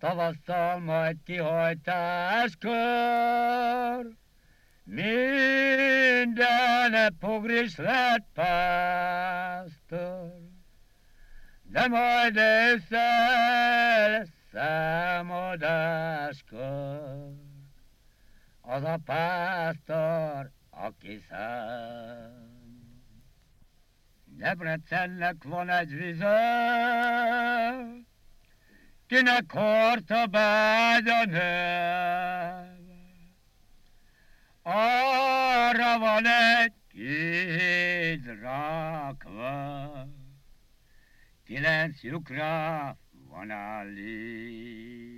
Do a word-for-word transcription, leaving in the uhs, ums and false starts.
tavasszal majd kihajtáskor, minden pogris lett pásztor, de majd ősszel számadáskor, az a pásztor, aki szám. Debrecennek van egy vize, kinek Hortobágy a neve. Arra van egy kis rakva, kilenc lyukra van állít.